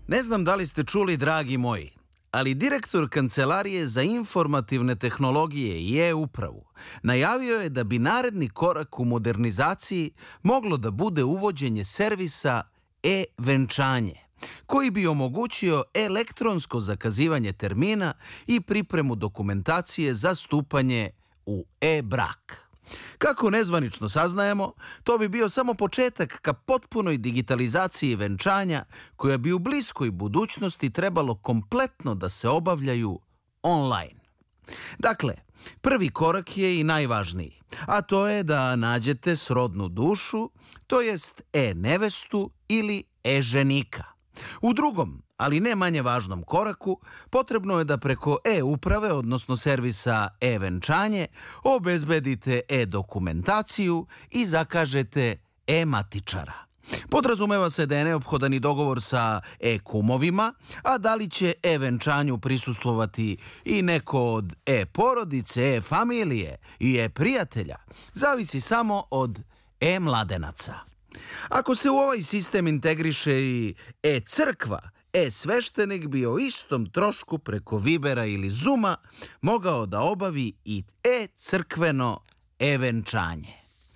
Ne znam da li ste čuli, dragi moji, ali direktor Kancelarije za informativne tehnologije i e-upravu najavio je da bi naredni korak u modernizaciji moglo da bude uvođenje servisa e-venčanje, koji bi omogućio elektronsko zakazivanje termina i pripremu dokumentacije za stupanje u e-brak. Kako nezvanično saznajemo, to bi bio samo početak ka potpunoj digitalizaciji venčanja koja bi u bliskoj budućnosti trebalo kompletno da se obavljaju online. Dakle, prvi korak je i najvažniji, a to je da nađete srodnu dušu, to jest e-nevestu ili e-ženika. U drugom, ali ne manje važnom koraku, potrebno je da preko e-uprave, odnosno servisa e-venčanje, obezbedite e-dokumentaciju i zakažete e-matičara. Podrazumeva se da je neophodan i dogovor sa e-kumovima, a da li će e-venčanju prisustvovati i neko od e-porodice, e-familije i e-prijatelja, zavisi samo od e-mladenaca. Ako se u ovaj sistem integriše i e-crkva, e-sveštenik bi o istom trošku preko Vibera ili Zuma mogao da obavi i e-crkveno e-venčanje.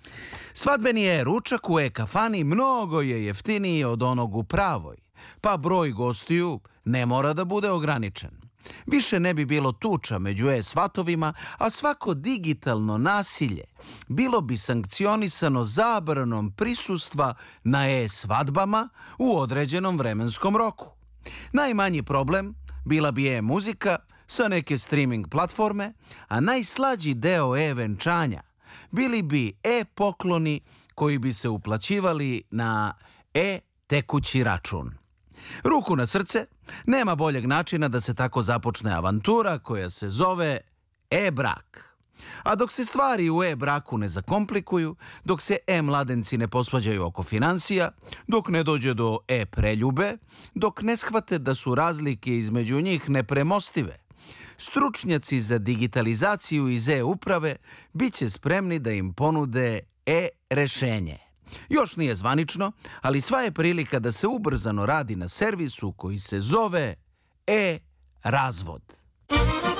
Svadbeni e-ručak u e-kafani mnogo je jeftiniji od onog u pravoj, pa broj gostiju ne mora da bude ograničen. Više ne bi bilo tuča među e-svatovima, a svako digitalno nasilje bilo bi sankcionisano zabranom prisustva na e-svadbama u određenom vremenskom roku. Najmanji problem bila bi e-muzika sa neke streaming platforme, a najslađi deo e-venčanja bili bi e-pokloni koji bi se uplaćivali na e-tekući račun. Ruku na srce, nema boljeg načina da se tako započne avantura koja se zove e-brak. A dok se stvari u e-braku ne zakomplikuju, dok se e-mladenci ne posvađaju oko finansija, dok ne dođe do e-preljube, dok ne shvate da su razlike između njih nepremostive, stručnjaci za digitalizaciju iz e-uprave bit će spremni da im ponude e-rešenje. Još nije zvanično, ali sva je prilika da se ubrzano radi na servisu koji se zove e-razvod.